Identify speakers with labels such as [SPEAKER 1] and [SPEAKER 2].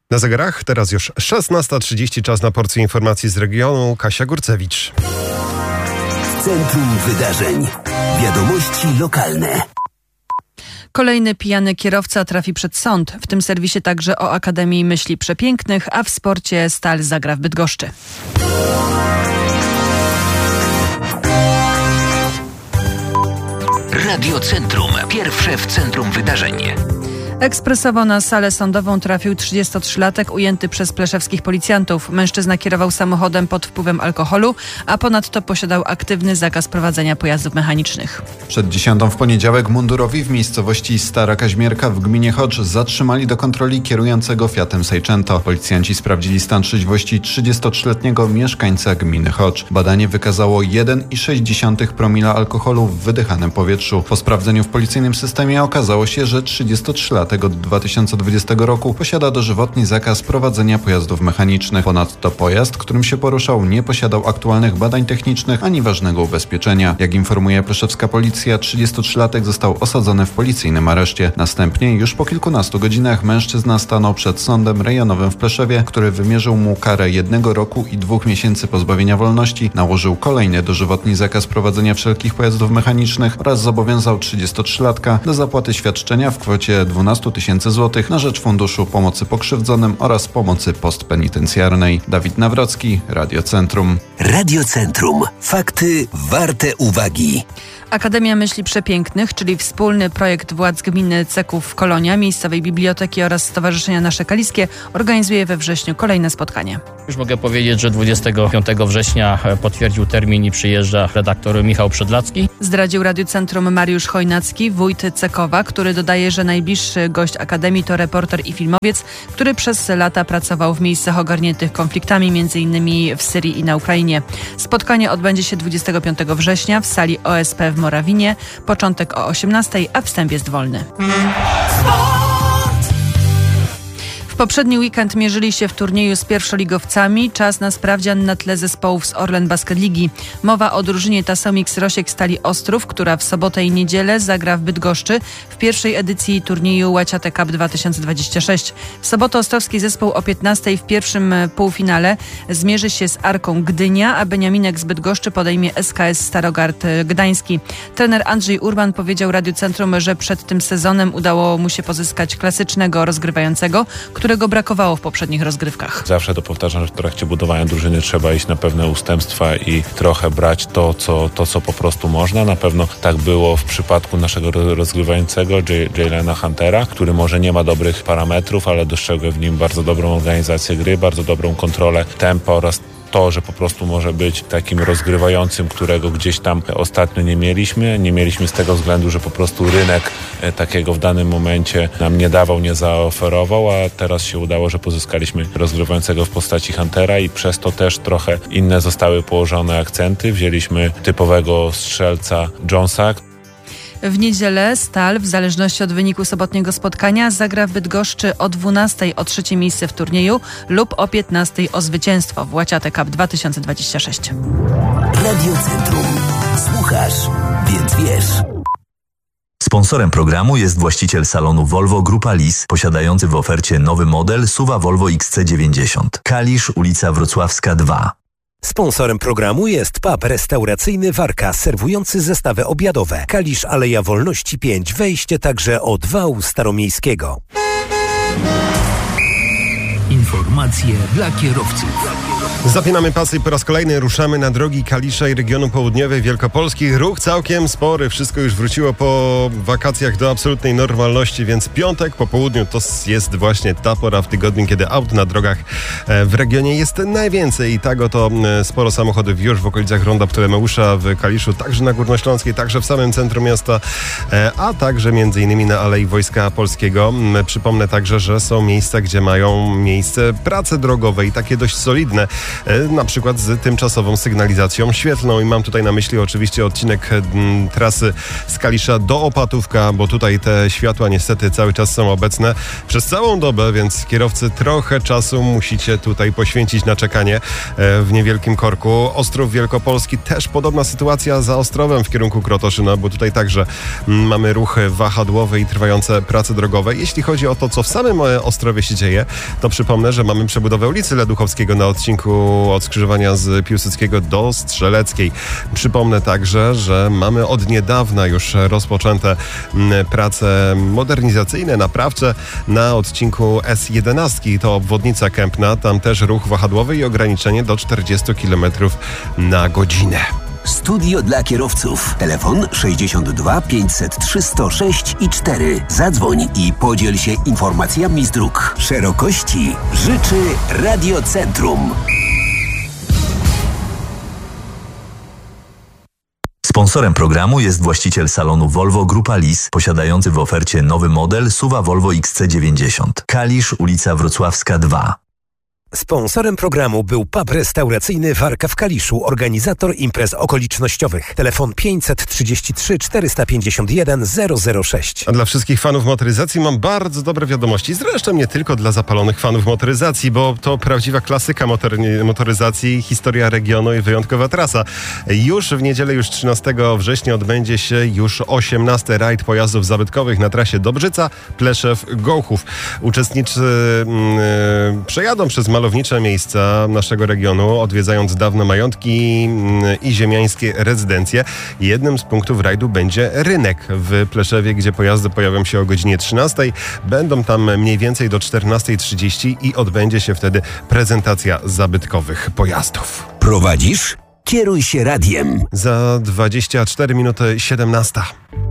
[SPEAKER 1] Na zegarach teraz już 16:30, czas na porcję informacji z regionu. Kasia Górcewicz.
[SPEAKER 2] W centrum wydarzeń. Wiadomości lokalne.
[SPEAKER 3] Kolejny pijany kierowca trafi przed sąd. W tym serwisie także o Akademii Myśli Przepięknych, a w sporcie Stal zagra w Bydgoszczy.
[SPEAKER 2] Radio Centrum. Pierwsze w centrum wydarzeń.
[SPEAKER 3] Ekspresowo na salę sądową trafił 33-latek ujęty przez pleszewskich policjantów. Mężczyzna kierował samochodem pod wpływem alkoholu, a ponadto posiadał aktywny zakaz prowadzenia pojazdów mechanicznych.
[SPEAKER 4] Przed 10:00 w poniedziałek mundurowi w miejscowości Stara Kaźmierka w gminie Chocz zatrzymali do kontroli kierującego Fiatem Seicento. Policjanci sprawdzili stan trzeźwości 33-letniego mieszkańca gminy Chocz. Badanie wykazało 1,6 promila alkoholu w wydychanym powietrzu. Po sprawdzeniu w policyjnym systemie okazało się, że 33-latek od 2020 roku posiada dożywotni zakaz prowadzenia pojazdów mechanicznych. Ponadto pojazd, którym się poruszał, nie posiadał aktualnych badań technicznych ani ważnego ubezpieczenia. Jak informuje pleszewska policja, 33-latek został osadzony w policyjnym areszcie. Następnie, już po kilkunastu godzinach, mężczyzna stanął przed sądem rejonowym w Pleszewie, który wymierzył mu karę 1 roku i 2 miesięcy pozbawienia wolności, nałożył kolejny dożywotni zakaz prowadzenia wszelkich pojazdów mechanicznych oraz zobowiązał 33-latka do zapłaty świadczenia w kwocie 12 000 złotych na rzecz Funduszu Pomocy Pokrzywdzonym oraz Pomocy Postpenitencjarnej. Dawid Nawrocki, Radio Centrum.
[SPEAKER 2] Radio Centrum. Fakty warte uwagi.
[SPEAKER 3] Akademia Myśli Przepięknych, czyli wspólny projekt władz gminy Ceków Kolonia, miejscowej biblioteki oraz Stowarzyszenia Nasze Kaliskie, organizuje we wrześniu kolejne spotkanie.
[SPEAKER 5] Już mogę powiedzieć, że 25 września potwierdził termin i przyjeżdża redaktor Michał Przedlacki.
[SPEAKER 3] Zdradził Radiu Centrum Mariusz Chojnacki, wójt Cekowa, który dodaje, że najbliższy gość Akademii to reporter i filmowiec, który przez lata pracował w miejscach ogarniętych konfliktami, m.in. w Syrii i na Ukrainie. Spotkanie odbędzie się 25 września w sali OSP w Morawinie. Początek o 18:00, a wstęp jest wolny. W poprzedni weekend mierzyli się w turnieju z pierwszoligowcami. Czas na sprawdzian na tle zespołów z Orlen Basket Ligi. Mowa o drużynie Tasomix Rosiek Stali Ostrów, która w sobotę i niedzielę zagra w Bydgoszczy w pierwszej edycji turnieju Łaciate Cup 2026. W sobotę ostrowski zespół o 15:00 w pierwszym półfinale zmierzy się z Arką Gdynia, a Beniaminek z Bydgoszczy podejmie SKS Starogard Gdański. Trener Andrzej Urban powiedział Radiu Centrum, że przed tym sezonem udało mu się pozyskać klasycznego rozgrywającego, którego brakowało w poprzednich rozgrywkach.
[SPEAKER 6] Zawsze to powtarzam, że w trakcie budowania drużyny trzeba iść na pewne ustępstwa i trochę brać to, co po prostu można. Na pewno tak było w przypadku naszego rozgrywającego Jaylena Huntera, który może nie ma dobrych parametrów, ale dostrzegłem w nim bardzo dobrą organizację gry, bardzo dobrą kontrolę tempa oraz to, że po prostu może być takim rozgrywającym, którego gdzieś tam ostatnio nie mieliśmy. Nie mieliśmy z tego względu, że po prostu rynek takiego w danym momencie nam nie dawał, nie zaoferował, a teraz się udało, że pozyskaliśmy rozgrywającego w postaci Huntera i przez to też trochę inne zostały położone akcenty. Wzięliśmy typowego strzelca Jonesa.
[SPEAKER 3] W niedzielę Stal, w zależności od wyniku sobotniego spotkania, zagra w Bydgoszczy o 12:00 o 3. miejsce w turnieju lub o 15:00 o zwycięstwo w Łaciate Cup 2026.
[SPEAKER 2] Radio Centrum. Słuchasz, więc wiesz.
[SPEAKER 7] Sponsorem programu jest właściciel salonu Volvo Grupa Lis, posiadający w ofercie nowy model SUV Volvo XC90. Kalisz, ulica Wrocławska 2.
[SPEAKER 2] Sponsorem programu jest pub restauracyjny Warka, serwujący zestawy obiadowe. Kalisz, Aleja Wolności 5, wejście także od wału staromiejskiego. Informacje dla kierowców.
[SPEAKER 1] Zapinamy pasy i po raz kolejny ruszamy na drogi Kalisza i regionu południowej Wielkopolski. Ruch całkiem spory, wszystko już wróciło po wakacjach do absolutnej normalności, więc piątek po południu to jest właśnie ta pora w tygodniu, kiedy aut na drogach w regionie jest najwięcej i tak oto sporo samochodów już w okolicach Ronda Ptolemeusza w Kaliszu, także na Górnośląskiej, także w samym centrum miasta, a także m.in. na Alei Wojska Polskiego. Przypomnę także, że są miejsca, gdzie mają miejsce prace drogowe i takie dość solidne. na przykład z tymczasową sygnalizacją świetlną i mam tutaj na myśli oczywiście odcinek trasy z Kalisza do Opatówka, bo tutaj te światła niestety cały czas są obecne przez całą dobę, więc kierowcy trochę czasu musicie tutaj poświęcić na czekanie w niewielkim korku. Ostrów Wielkopolski też podobna sytuacja za Ostrowem w kierunku Krotoszyna, bo tutaj także mamy ruchy wahadłowe i trwające prace drogowe. Jeśli chodzi o to, co w samym Ostrowie się dzieje, to przypomnę, że mamy przebudowę ulicy Leduchowskiego na odcinku od skrzyżowania z Piłsudskiego do Strzeleckiej. Przypomnę także, że mamy od niedawna już rozpoczęte prace modernizacyjne, naprawcze na odcinku S11. To obwodnica Kępna, tam też ruch wahadłowy i ograniczenie do 40 km na godzinę.
[SPEAKER 8] Studio dla kierowców. Telefon 62 503 106 i 4. Zadzwoń i podziel się informacjami z dróg. Szerokości życzy Radiocentrum.
[SPEAKER 7] Sponsorem programu jest właściciel salonu Volvo Grupa Lis, posiadający w ofercie nowy model SUV Volvo XC90. Kalisz, ulica Wrocławska 2.
[SPEAKER 2] Sponsorem programu był pub restauracyjny Warka w Kaliszu, organizator imprez okolicznościowych. Telefon 533 451 006.
[SPEAKER 1] A dla wszystkich fanów motoryzacji mam bardzo dobre wiadomości. Zresztą nie tylko dla zapalonych fanów motoryzacji, bo to prawdziwa klasyka motoryzacji, historia regionu i wyjątkowa trasa. Już w niedzielę, już 13 września odbędzie się już 18. rajd pojazdów zabytkowych na trasie Dobrzyca-Pleszew-Gołchów. Uczestnicy przejadą przez malownicze miejsca naszego regionu, odwiedzając dawne majątki i ziemiańskie rezydencje. Jednym z punktów rajdu będzie rynek w Pleszewie, gdzie pojazdy pojawią się o godzinie 13. Będą tam mniej więcej do 14:30 i odbędzie się wtedy prezentacja zabytkowych pojazdów.
[SPEAKER 8] Prowadzisz? Kieruj się radiem.
[SPEAKER 1] Za 24 minuty 17.